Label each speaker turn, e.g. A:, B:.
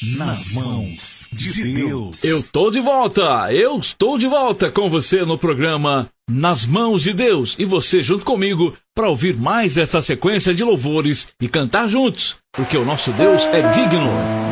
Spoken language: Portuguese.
A: Nas mãos de Deus.
B: Eu estou de volta com você no programa Nas Mãos de Deus. E você junto comigo para ouvir mais essa sequência de louvores e cantar juntos, porque o nosso Deus é digno.